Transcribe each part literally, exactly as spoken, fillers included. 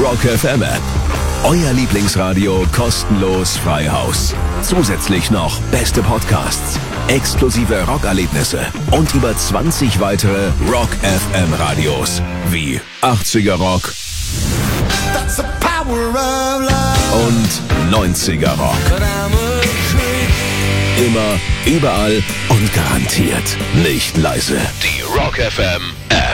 Rock F M App. Euer Lieblingsradio kostenlos frei Haus. Zusätzlich noch beste Podcasts, exklusive Rockerlebnisse und über zwanzig weitere Rock F M Radios wie achtziger Rock und neunziger Rock. Immer, überall und garantiert nicht leise. Die Rock F M App.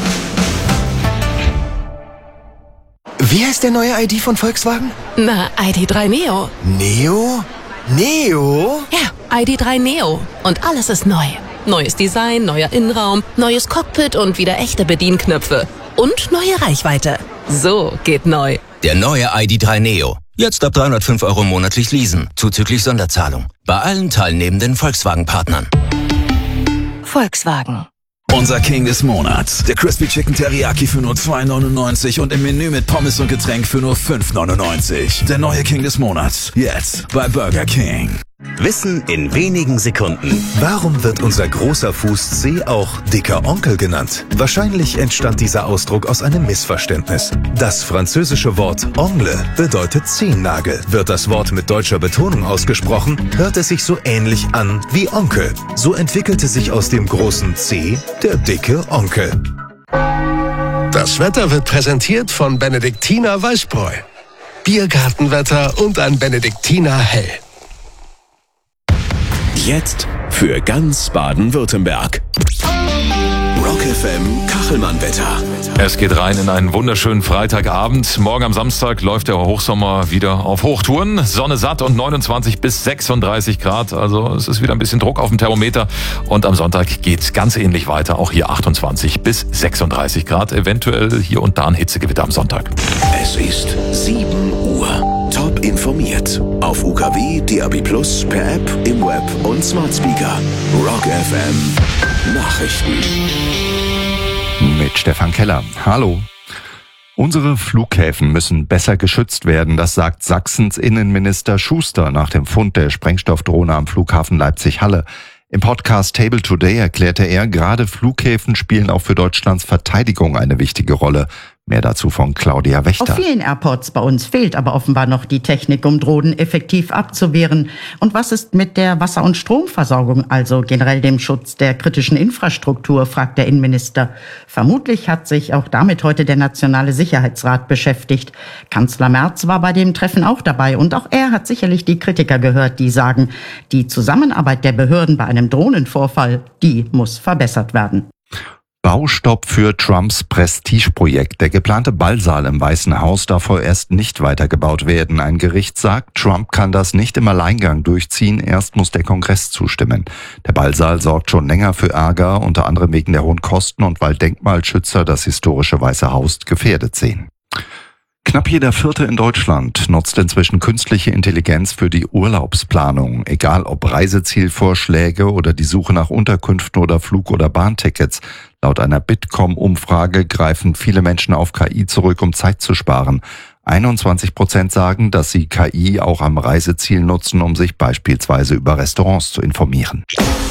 Wie heißt der neue I D von Volkswagen? Na, I D drei Neo. Neo? Neo? Ja, I D drei Neo. Und alles ist neu. Neues Design, neuer Innenraum, neues Cockpit und wieder echte Bedienknöpfe. Und neue Reichweite. So geht neu. Der neue I D drei Neo. Jetzt ab dreihundertfünf Euro monatlich leasen, zuzüglich Sonderzahlung. Bei allen teilnehmenden Volkswagen-Partnern. Volkswagen. Unser King des Monats. Der Crispy Chicken Teriyaki für nur zwei neunundneunzig und im Menü mit Pommes und Getränk für nur fünf neunundneunzig. Der neue King des Monats. Jetzt bei Burger King. Wissen in wenigen Sekunden. Warum wird unser großer Fuß C auch dicker Onkel genannt? Wahrscheinlich entstand dieser Ausdruck aus einem Missverständnis. Das französische Wort Ongle bedeutet Zehennagel. Wird das Wort mit deutscher Betonung ausgesprochen, hört es sich so ähnlich an wie Onkel. So entwickelte sich aus dem großen C der dicke Onkel. Das Wetter wird präsentiert von Benediktiner Weißbräu. Biergartenwetter und ein Benediktiner Hell. Jetzt für ganz Baden-Württemberg. Rock F M Kachelmann-Wetter. Es geht rein in einen wunderschönen Freitagabend. Morgen am Samstag läuft der Hochsommer wieder auf Hochtouren. Sonne satt und neunundzwanzig bis sechsunddreißig Grad. Also es ist wieder ein bisschen Druck auf dem Thermometer. Und am Sonntag geht's ganz ähnlich weiter. Auch hier achtundzwanzig bis sechsunddreißig Grad. Eventuell hier und da ein Hitzegewitter am Sonntag. Es ist sieben Uhr. Top informiert. Auf U K W, D A B Plus, per App, im Web und Smart Speaker. Rock F M Nachrichten. Mit Stefan Keller. Hallo. Unsere Flughäfen müssen besser geschützt werden, das sagt Sachsens Innenminister Schuster nach dem Fund der Sprengstoffdrohne am Flughafen Leipzig-Halle. Im Podcast Table Today erklärte er, gerade Flughäfen spielen auch für Deutschlands Verteidigung eine wichtige Rolle. Mehr dazu von Claudia Wächter. Auf vielen Airports bei uns fehlt aber offenbar noch die Technik, um Drohnen effektiv abzuwehren. Und was ist mit der Wasser- und Stromversorgung, also generell dem Schutz der kritischen Infrastruktur, fragt der Innenminister. Vermutlich hat sich auch damit heute der Nationale Sicherheitsrat beschäftigt. Kanzler Merz war bei dem Treffen auch dabei und auch er hat sicherlich die Kritiker gehört, die sagen, die Zusammenarbeit der Behörden bei einem Drohnenvorfall, die muss verbessert werden. Baustopp für Trumps Prestigeprojekt. Der geplante Ballsaal im Weißen Haus darf vorerst nicht weitergebaut werden. Ein Gericht sagt, Trump kann das nicht im Alleingang durchziehen. Erst muss der Kongress zustimmen. Der Ballsaal sorgt schon länger für Ärger, unter anderem wegen der hohen Kosten und weil Denkmalschützer das historische Weiße Haus gefährdet sehen. Knapp jeder Vierte in Deutschland nutzt inzwischen künstliche Intelligenz für die Urlaubsplanung. Egal ob Reisezielvorschläge oder die Suche nach Unterkünften oder Flug- oder Bahntickets. Laut einer Bitkom-Umfrage greifen viele Menschen auf K I zurück, um Zeit zu sparen. einundzwanzig Prozent sagen, dass sie K I auch am Reiseziel nutzen, um sich beispielsweise über Restaurants zu informieren.